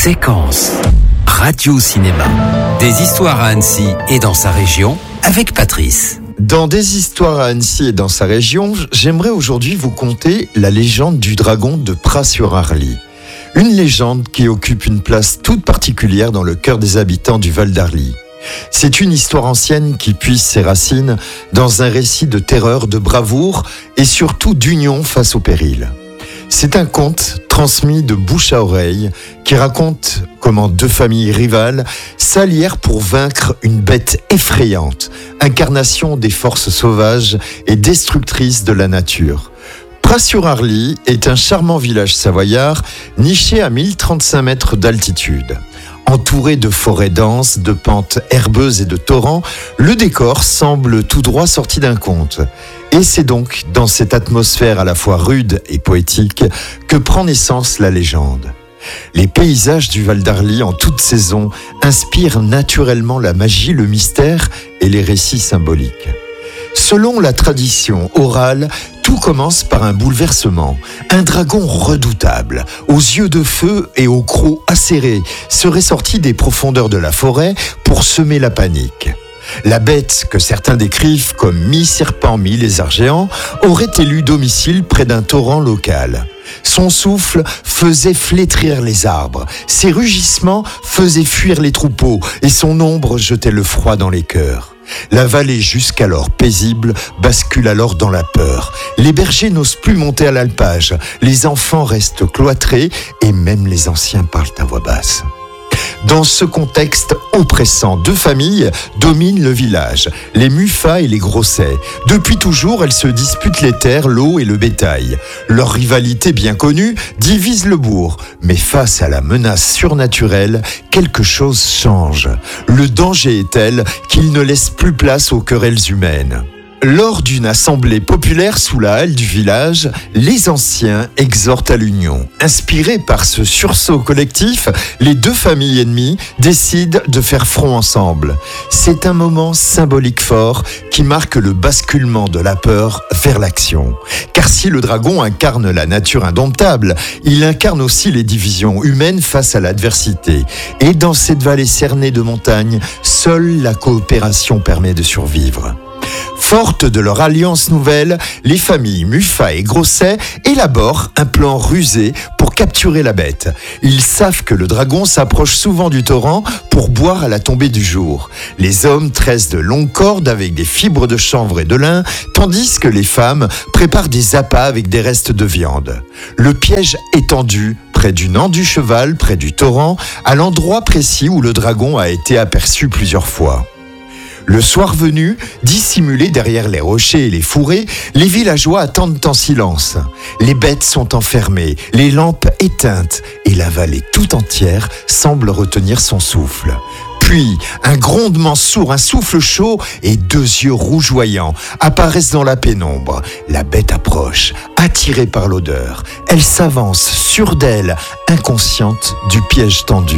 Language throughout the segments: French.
Séquence Radio-Cinéma. Des histoires à Annecy et dans sa région avec Patrice. Dans Des histoires à Annecy et dans sa région, j'aimerais aujourd'hui vous conter la légende du dragon de Pras-sur-Arly. Une légende qui occupe une place toute particulière dans le cœur des habitants du Val d'Arly. C'est une histoire ancienne qui puise ses racines dans un récit de terreur, de bravoure et surtout d'union face au péril. C'est un conte transmis de bouche à oreille qui raconte comment deux familles rivales s'allièrent pour vaincre une bête effrayante, incarnation des forces sauvages et destructrices de la nature. Pras-sur-Arly est un charmant village savoyard niché à 1035 mètres d'altitude. Entouré de forêts denses, de pentes herbeuses et de torrents, le décor semble tout droit sorti d'un conte. Et c'est donc dans cette atmosphère à la fois rude et poétique que prend naissance la légende. Les paysages du Val d'Arly en toute saison inspirent naturellement la magie, le mystère et les récits symboliques. Selon la tradition orale, tout commence par un bouleversement. Un dragon redoutable, aux yeux de feu et au croc acéré, serait sorti des profondeurs de la forêt pour semer la panique. La bête, que certains décrivent comme mi-serpent, mi-lézard géant, aurait élu domicile près d'un torrent local. Son souffle faisait flétrir les arbres, ses rugissements faisaient fuir les troupeaux et son ombre jetait le froid dans les cœurs. La vallée, jusqu'alors paisible, bascule alors dans la peur. Les bergers n'osent plus monter à l'alpage, les enfants restent cloîtrés et même les anciens parlent à voix basse. Dans ce contexte oppressant, deux familles dominent le village, les Muffat et les Grosset. Depuis toujours, elles se disputent les terres, l'eau et le bétail. Leur rivalité bien connue divise le bourg, mais face à la menace surnaturelle, quelque chose change. Le danger est tel qu'il ne laisse plus place aux querelles humaines. Lors d'une assemblée populaire sous la halle du village, les anciens exhortent à l'union. Inspirés par ce sursaut collectif, les deux familles ennemies décident de faire front ensemble. C'est un moment symbolique fort qui marque le basculement de la peur vers l'action. Car si le dragon incarne la nature indomptable, il incarne aussi les divisions humaines face à l'adversité. Et dans cette vallée cernée de montagnes, seule la coopération permet de survivre. Fortes de leur alliance nouvelle, les familles Muffat et Grosset élaborent un plan rusé pour capturer la bête. Ils savent que le dragon s'approche souvent du torrent pour boire à la tombée du jour. Les hommes tressent de longues cordes avec des fibres de chanvre et de lin, tandis que les femmes préparent des appâts avec des restes de viande. Le piège est tendu près du nant du cheval, près du torrent, à l'endroit précis où le dragon a été aperçu plusieurs fois. Le soir venu, dissimulés derrière les rochers et les fourrés, les villageois attendent en silence. Les bêtes sont enfermées, les lampes éteintes et la vallée tout entière semble retenir son souffle. Puis, un grondement sourd, un souffle chaud et deux yeux rougeoyants apparaissent dans la pénombre. La bête approche, attirée par l'odeur. Elle s'avance, sûre d'elle, inconsciente du piège tendu.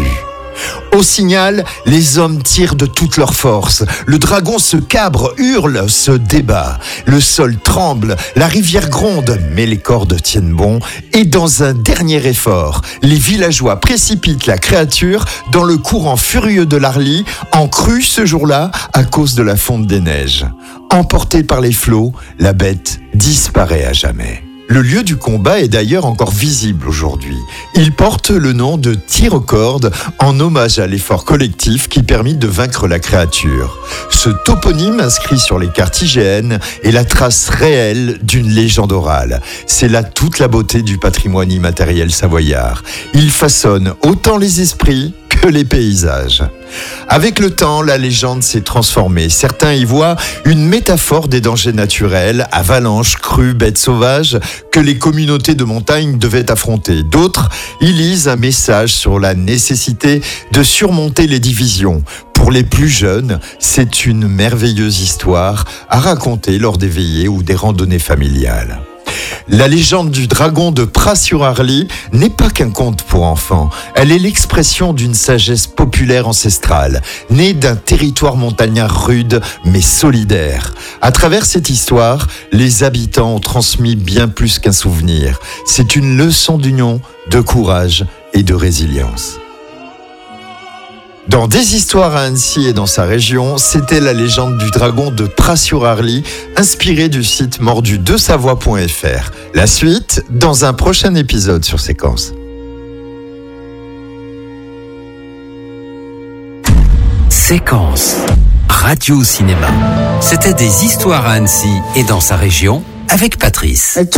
Au signal, les hommes tirent de toute leur force. Le dragon se cabre, hurle, se débat. Le sol tremble, la rivière gronde, mais les cordes tiennent bon. Et dans un dernier effort, les villageois précipitent la créature dans le courant furieux de l'Arly, en crue ce jour-là à cause de la fonte des neiges. Emportée par les flots, la bête disparaît à jamais. Le lieu du combat est d'ailleurs encore visible aujourd'hui. Il porte le nom de tir aux cordes en hommage à l'effort collectif qui permit de vaincre la créature. Ce toponyme inscrit sur les cartes IGN est la trace réelle d'une légende orale. C'est là toute la beauté du patrimoine immatériel savoyard. Il façonne autant les esprits que les paysages. Avec le temps, la légende s'est transformée. Certains y voient une métaphore des dangers naturels, avalanches, crues, bêtes sauvages, que les communautés de montagne devaient affronter. D'autres y lisent un message sur la nécessité de surmonter les divisions. Pour les plus jeunes, c'est une merveilleuse histoire à raconter lors des veillées ou des randonnées familiales. La légende du dragon de Pras-sur-Arly n'est pas qu'un conte pour enfants. Elle est l'expression d'une sagesse populaire ancestrale, née d'un territoire montagnard rude mais solidaire. À travers cette histoire, les habitants ont transmis bien plus qu'un souvenir. C'est une leçon d'union, de courage et de résilience. Dans Des histoires à Annecy et dans sa région, c'était la légende du dragon de Pras-sur-Arly, inspirée du site mordu2savoie.fr. La suite, dans un prochain épisode sur Séquence. Séquence Radio Cinéma. C'était Des histoires à Annecy et dans sa région avec Patrice.